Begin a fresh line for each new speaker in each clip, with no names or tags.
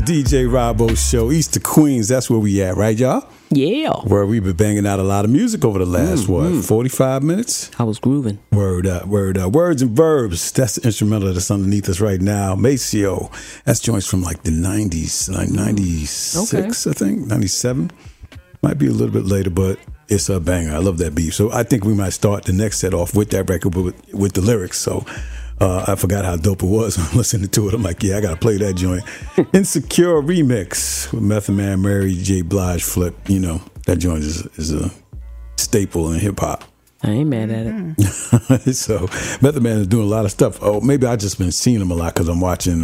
DJ Robbo Show, East of Queens. That's where we at, right, y'all?
Yeah.
Where we've been banging out a lot of music over the last, 45 minutes?
I was grooving.
Word up, word up. Words and Verbs. That's the instrumental that's underneath us right now. Maceo. That's joints from like the 90s, like 96, I think, 97. Might be a little bit later, but it's a banger. I love that beat. So I think we might start the next set off with that record, with the lyrics. So I forgot how dope it was. I'm listening to it. I'm like, yeah, I got to play that joint. Insecure remix with Method Man, Mary J. Blige, Flip. You know, that joint is a staple in hip hop.
I ain't mad at it.
So Method Man is doing a lot of stuff. Oh, maybe I just been seeing him a lot because I'm watching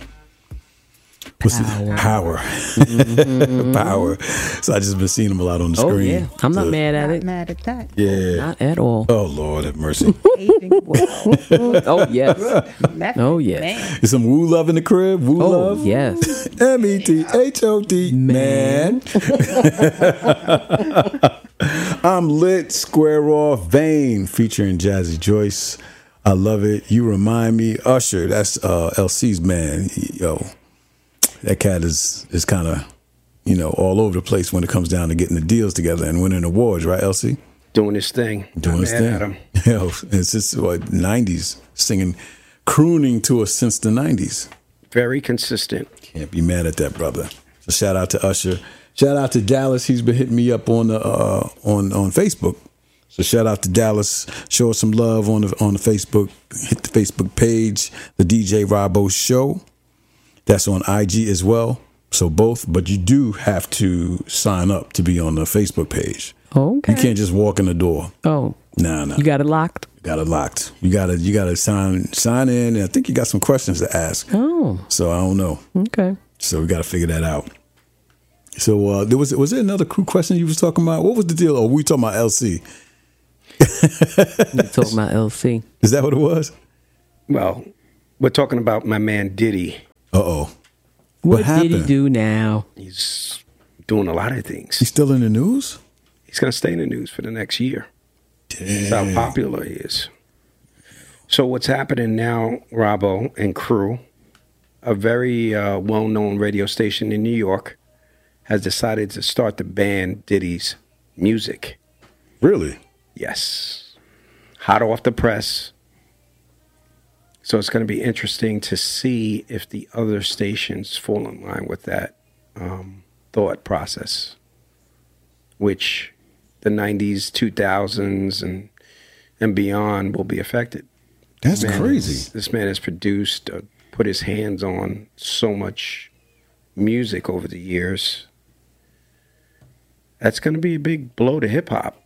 Power. Power. So I just been seeing him a lot on the screen.
Yeah. I'm not mad at it.
Not mad at that.
Yeah.
Not at all.
Oh, Lord have mercy.
Aging well.
Oh, yes.
Method
Oh, yes.
Man.
Is some Woo Love in the crib? Woo
Oh,
Love?
yes.
METHOD. Man. I'm Lit, Square Off, Vain, featuring Jazzy Joyce. I love it. You Remind Me. Usher, that's LC's man. Yo, that cat is kind of, all over the place when it comes down to getting the deals together and winning awards, right, LC?
Doing his thing.
Doing his thing. Yo, it's just 90s, singing, crooning to us since the 90s.
Very consistent.
Can't be mad at that, brother. So shout out to Usher. Shout out to Dallas. He's been hitting me up on the on Facebook. So shout out to Dallas. Show us some love on the Facebook. Hit the Facebook page, the DJ Robbo Show. That's on IG as well. So both, but you do have to sign up to be on the Facebook page.
Okay.
You can't just walk in the door.
Oh.
No.
You got it locked?
Got it locked. You gotta sign in, and I think you got some questions to ask.
Oh.
So I don't know.
Okay.
So we got to figure that out. So was there another crew question you was talking about? What was the deal? Or were we talking about LC?
You talking about LC?
Is that what it was?
Well, we're talking about my man Diddy.
Uh-oh.
What
happened?
did he do now?
He's doing a lot of things.
He's still in the news?
He's going to stay in the news for the next year. That's how popular he is. So what's happening now, Robbo and crew, a very well-known radio station in New York, has decided to start to ban Diddy's music.
Really?
Yes. Hot off the press. So it's going to be interesting to see if the other stations fall in line with that thought process, which the 90s, 2000s, and beyond will be affected.
That's crazy.
This man has produced, put his hands on so much music over the years. That's going to be a big blow to hip hop.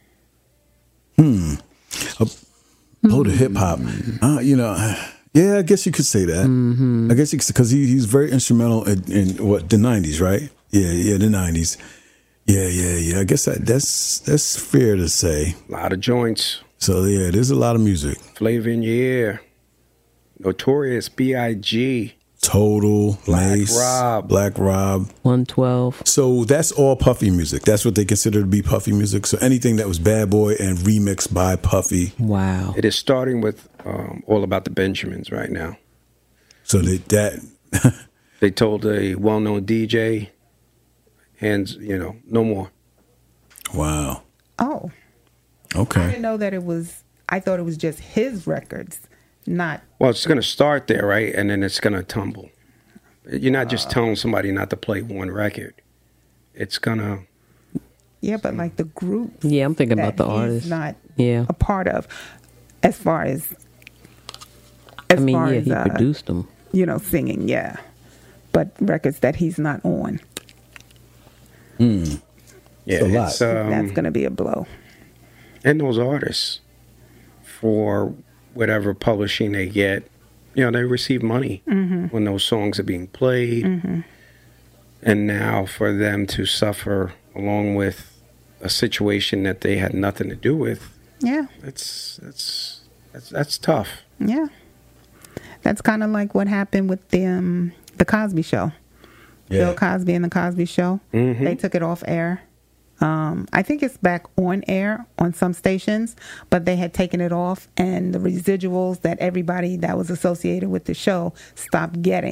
Blow to hip hop. Yeah, I guess you could say that. I guess because he's very instrumental in what, the 90s, right? Yeah, the 90s. Yeah. I guess that's fair to say.
A lot of joints.
So yeah, there's a lot of music.
Flavor in Your Ear. Notorious B.I.G.
Total, Mace, Black Rob,
112.
So that's all Puffy music. That's what they consider to be Puffy music. So anything that was Bad Boy and remixed by Puffy.
Wow.
It is starting with All About the Benjamins right now.
So
they told a well-known DJ, and no more.
Wow.
Oh.
Okay.
I didn't know that it was. I thought it was just his records, not.
Well, it's going to start there, right? And then it's going to tumble. You're not just telling somebody not to play one record. It's going to.
Yeah, but like the group.
Yeah, I'm thinking about the artist.
Not
a
part of, as far as
he produced them.
Singing, yeah. But records that he's not on.
Yeah,
that's going to be a blow.
And those artists, for whatever publishing they get, they receive money when those songs are being played. And now for them to suffer along with a situation that they had nothing to do with, that's tough.
Yeah, that's kind of like what happened with the Cosby Show. Yeah. Bill Cosby and the Cosby Show. They took it off air. I think it's back on air on some stations, but they had taken it off, and the residuals that everybody that was associated with the show stopped getting.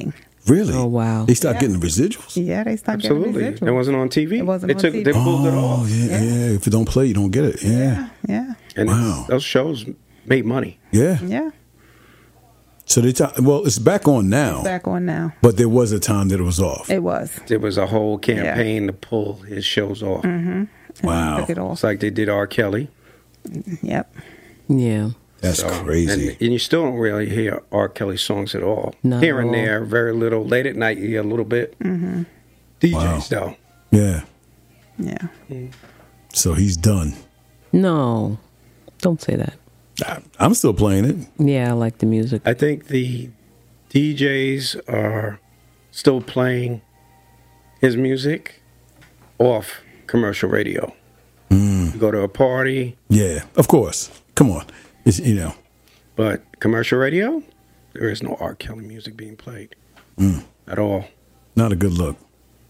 Really?
Oh, wow.
They stopped getting the residuals?
Yeah, they stopped
Absolutely.
getting residuals.
It wasn't on TV.
It wasn't on TV.
They pulled it off.
Oh, yeah. If you don't play, you don't get it. Yeah.
Yeah.
And
Wow.
those shows made money.
Yeah.
Yeah.
So it's back on now.
Back on now.
But there was a time that it was off.
It was.
There was a whole campaign to pull his shows off.
Wow.
Took it off.
It's like they did R. Kelly.
Yep.
Yeah.
That's crazy.
And you still don't really hear R. Kelly songs at all.
Not
Here
at
and
all.
there, very little. Late at night, you hear a little bit. DJs, though.
Yeah.
Yeah.
So he's done.
No, don't say that.
I'm still playing it.
Yeah, I like the music.
I think the DJs are still playing his music off commercial radio. You go to a party,
Yeah, of course. Come on. It's,
but commercial radio, there is no R. Kelly music being played at all.
not a good look.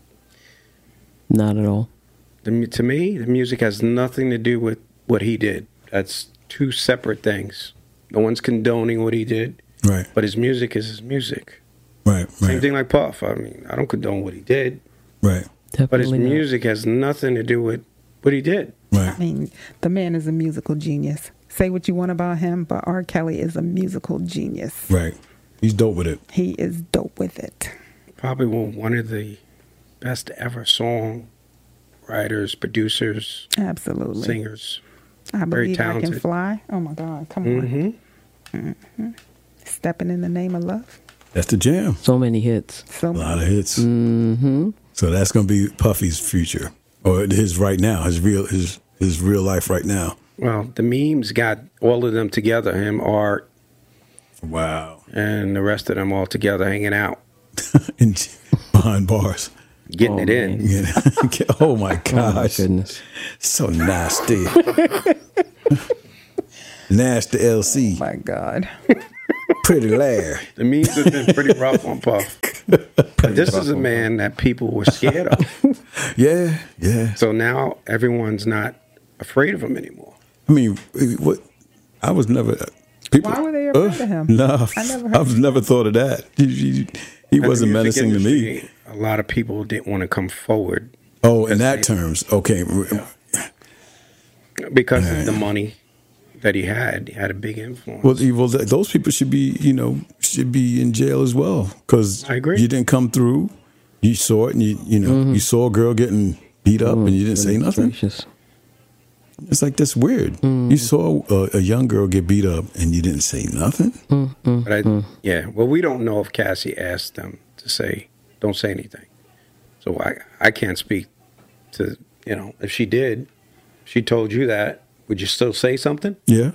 Not at all.
To me, the music has nothing to do with what he did. That's two separate things. No one's condoning what he did,
Right.
but his music is his music.
Right.
Same
Right.
thing like Puff. I mean, I don't condone what he did,
Right.
but his
Definitely not.
music has nothing to do with what he did.
Right.
I mean, the man is a musical genius. Say what you want about him, but R. Kelly is a musical genius.
Right. He's dope with it.
He is dope with it.
Probably one of the best ever song writers, producers,
Absolutely.
singers.
I
Very
believe I can
talented.
fly. Oh my God. Come on.
Mm-hmm.
Stepping in the name of love.
That's the jam.
So many hits.
So
A lot of hits.
Mm-hmm.
So that's going to be Puffy's future, or his right now, his real life right now.
Well, the memes got all of them together, him, Art,
Wow.
and the rest of them all together hanging out,
Behind bars.
getting
Oh,
it in.
man.
Yeah. Oh my
Oh, my
gosh.
goodness.
So nasty. Nasty LC.
my God.
Pretty Larry.
The memes have been pretty rough on Puff. But this is a man that people were scared of.
Yeah. Yeah.
So now everyone's not afraid of him anymore.
I mean, what? I was never. People,
Why were they afraid of him?
No,
I never heard
I've never thought of that. He wasn't
The music
menacing to me.
industry, a lot of people didn't want to come forward
Oh, in that terms, okay.
because of the money that he had. He had a big influence.
Well, those people should be, should be in jail as well because
I agree.
you didn't come through. You saw it, and you saw a girl getting beat up, and you didn't say nothing.
Gracious.
It's like that's weird. You saw a young girl get beat up, and you didn't say nothing.
But well, we don't know if Cassie asked them to say, don't say anything. So I can't speak to, if she did, she told you that, would you still say something?
Yeah,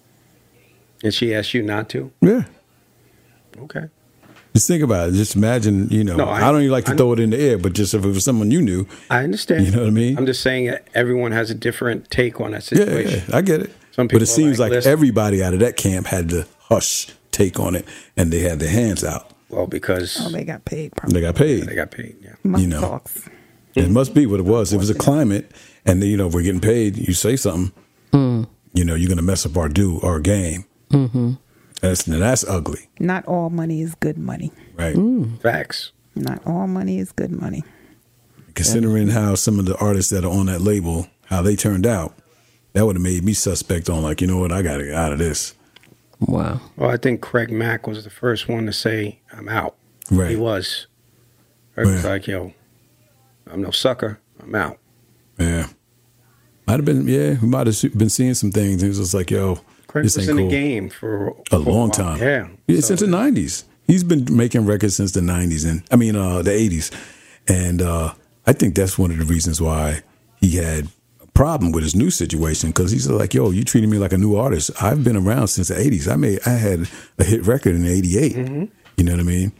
And she asked you not to?
yeah.
Okay.
Just think about it. Just imagine, I don't even like to throw it in the air, but just if it was someone you knew.
I understand.
You know what I mean?
I'm just saying that everyone has a different take on that
Yeah,
situation.
I get it.
Some
But
people
it seems
are
like
listen,
everybody out of that camp had the hush take on it, and they had their hands out.
well, because
Oh, they got paid. Probably.
They got paid.
they got paid, yeah.
Must
you know.
talks.
It must be what it was. It was a climate, and we're getting paid. You say something, you're going to mess up our game. Mm-hmm. That's ugly,
Not all money is good money.
right?
Facts.
Not all money is good money.
Considering how some of the artists that are on that label, how they turned out, that would have made me suspect on like, you know what, I got to get out of this.
Wow.
Well, I think Craig Mack was the first one to say, I'm out.
Right.
He was. Craig was
Yeah.
like, yo, I'm no sucker. I'm out.
Yeah. Might have been, we might have been seeing some things. It was just like, yo,
Craig
this
was
ain't
in
cool.
the game for
A long
while.
time.
Yeah.
Since the 90s. He's been making records since the 90s, the 80s. And I think that's one of the reasons why he had a problem with his new situation, because he's like, yo, you treating me like a new artist. I've been around since the 80s. I had a hit record in 88.
Mm-hmm.
You know what I mean?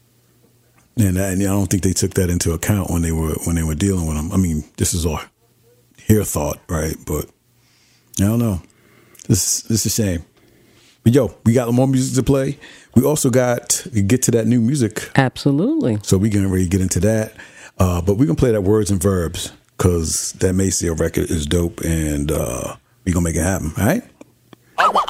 And I don't think they took that into account when they were dealing with him. I mean, this is all hair thought, right? But I don't know. This is a shame. But yo, we got more music to play. We also got to get to that new music.
Absolutely.
So we're getting ready to get into that. But we're going to play that Words and Verbs because that Maceo record is dope, and we're going to make it happen. All right?